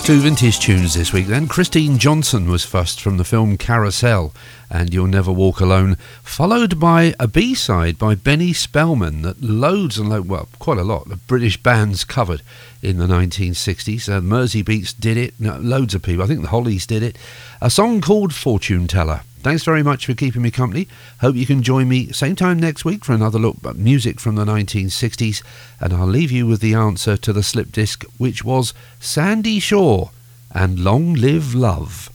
Two vintage tunes this week then. Christine Johnson was first from the film Carousel and You'll Never Walk Alone, followed by a B-side by Benny Spellman that quite a lot of British bands covered in the 1960s. Mersey Beats did it, loads of people, I think the Hollies did it. A song called Fortune Teller. Thanks very much for keeping me company. Hope you can join me same time next week for another look at music from the 1960s, and I'll leave you with the answer to the slip disc, which was Sandy Shaw and Long Live Love.